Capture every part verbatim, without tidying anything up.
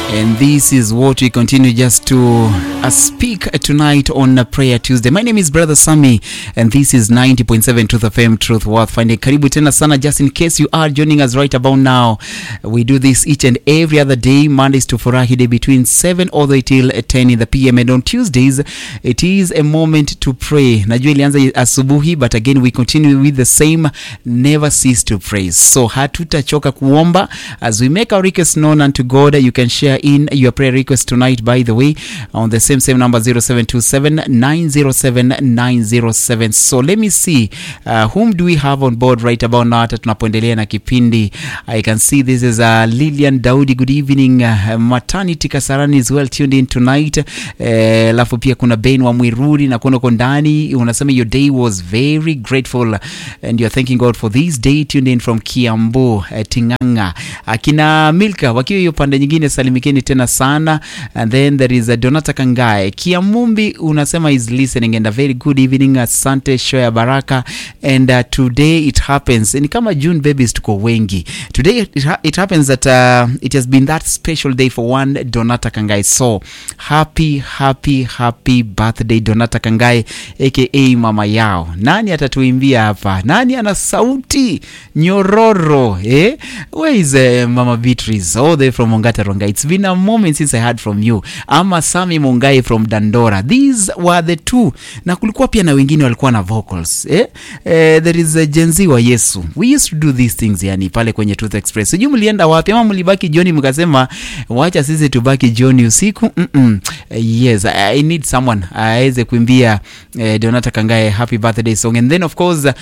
And this is what we continue just to uh, speak tonight on uh, Prayer Tuesday. My name is Brother Sammy, and this is ninety point seven Truth F M, Truth Worth Finding. Karibu tena sana, just in case you are joining us right about now. We do this each and every other day, Mondays to Friday, between seven all the way till ten in the P M. And on Tuesdays, it is a moment to pray. Najua ilianza asubuhi, but again, we continue with the same, never cease to praise. So, hatutachoka kuomba. As we make our requests known unto God, you can share in your prayer request tonight, by the way, on the same same number zero seven two seven nine zero seven nine zero seven. So let me see, uh, whom do we have on board right about now hata tunapoendelea na kipindi. I can see this is uh, Lilian Daudi. Good evening. uh, Maternity Kasarani is well tuned in tonight. Alafu uh, pia kuna Ben wa Mwiruri na kuona kondani unasema your day was very grateful and you're thanking God for this day. Tuned in from Kiambu, uh, Tinganga. Akina Milka wakiwa hiyo pande nyingine, salimikeni tena sana. And then there is a Donata Kangai Kiamumbi unasema is listening and a very good evening. Asante Shoya Baraka. And uh, today it happens ni kama June babies tuko wengi. Today it, ha- it happens that uh, it has been that special day for one Donata Kangai. So happy happy happy birthday Donata Kangai aka mama yao. Nani atatuimbia hapa? Nani ana sauti nyororo eh? Where is uh, Mama Beatrice all the way from Ongata Ronga? It's been a moment since I heard from you. Ama Sami Mungai from Dandora. These were the two. Na kulikuwa pia na wengine walikuwa na vocals. Eh? Eh, there is a Gen Z wa Yesu. We used to do these things yani pale kwenye Truth Express. Sijui mlienda wapi ama mlibaki jioni mkasema wacha sisi tubaki jioni usiku. Mm-mm. Yes, I need someone aweze kuimbia uh, Donata Kangai happy birthday song. And then of course uh,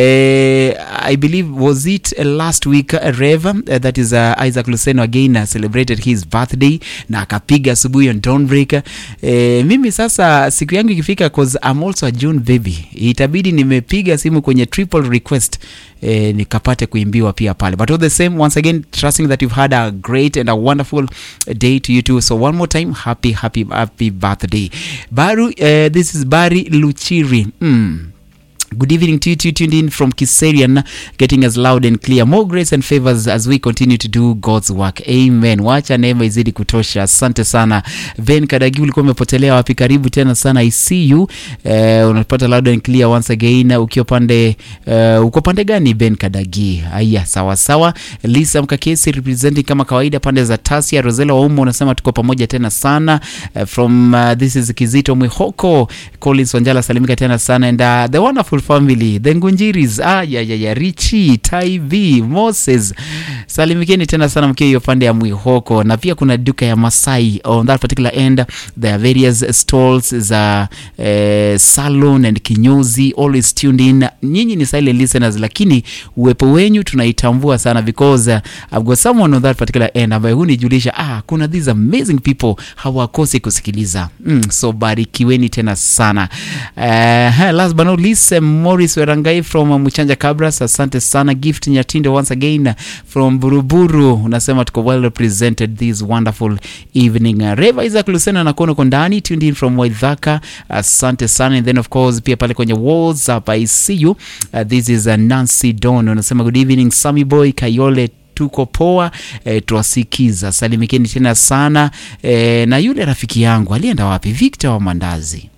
I believe was it uh, last week uh, Rev uh, that is uh, Isaac Luceno again uh, celebrated his birthday na akapiga asubuhi on Dawnbreak. Uh, mimi sasa siku yangu ikifika cause I'm also a June baby, itabidi nimepiga simu kwenye triple request eh, nikapate kuimbiwa pia pale. But all the same, once again trusting that you've had a great and a wonderful day to you too. So one more time, happy happy happy birthday Baru. Uh, this is Bari Luchiri. mm. Good evening to you, to you tuned in from Kiserian, getting us loud and clear. More grace and favors as we continue to do God's work. Amen. Wacha neema izidi kutosha. Asante sana. Ben Kadagi ulikuwa umepotelea wapi? Karibu tena sana. I see you. Uh, unapata loud and clear once again. Ukiwa pande uh, uko pande gani Ben Kadagi? Aya, sawa sawa. Lisa Mkakesi representing kama kawaida pande za Tasia. Rosella Waumo unasema tuko pamoja tena sana. Uh, from uh, this is Kizito Mwihoko. Collins Wanjala salimika tena sana. And uh, the wonderful family, the Ngunjiris, ah ya ya ya Richie, Taibi, Moses, salimikeni tena sana mkiwa hiyo pande ya Mwihoko. Na pia kuna duka ya Masai on that particular end. There are various stalls za eh, salon and kinyozi, always tuned in. Nyinyi ni silent listeners lakini uwepo wenyu tunaitambua sana because uh, I've got someone on that particular end ambaye hunijulisha ah kuna these amazing people hawakosi kusikiliza. mm, so barikiweni tena sana. Uh, last but not least, um, Morris Werangai from uh, Muchanja Cabras, asante sana. Gift Nyatindo once again from Buruburu unasema tuko well represented this wonderful evening. uh, Reva Isaac Lucena na kono kondani tuned in from Waithaka, asante sana. And then of course pia pale kwenye walls up I see you. uh, this is uh, Nancy Don unasema good evening Sammy Boy Kayole, tuko poa, e, tuwasikiza. Salimikeni tena sana. E, na yule rafiki yangu alienda wapi? Victor wa Mandazi.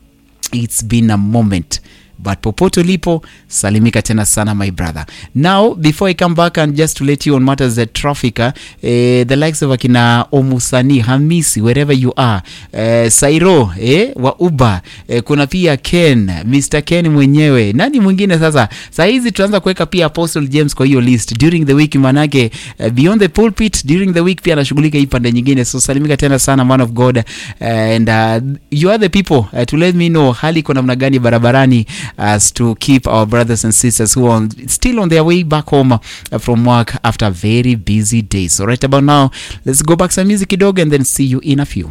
It's been a moment. But popoto lipo, salimika tena sana my brother. Now, before I come back and just to let you on matters that traffic, uh, the likes of akina Omusani, Hamisi, wherever you are, uh, Sairo, eh, wa Uba, uh, kuna pia Ken, Mister Ken mwenyewe. Nani mwingine sasa? Saa hizi tuanza kuweka pia Apostle James kwa hiyo list. During the week manake, uh, beyond the pulpit, during the week pia anashughulika hii pande nyingine. So salimika tena sana man of God. Uh, and uh, you are the people uh, to let me know hali kuna mna gani barabarani, as to keep our brothers and sisters who are on, still on their way back home uh, from work after a very busy day. So right about now, let's go back some music dog and then see you in a few.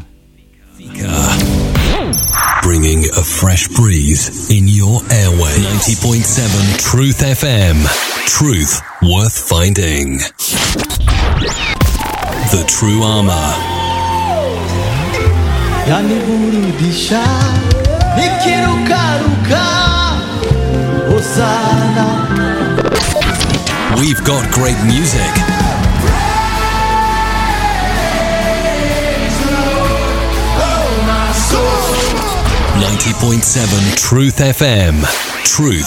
Bringing a fresh breeze in your airway. ninety point seven Truth F M. Truth worth finding. The True Armor. Yaniburudisha nikirukaruka Osana. We've got great music. ninety point seven Truth F M. Truth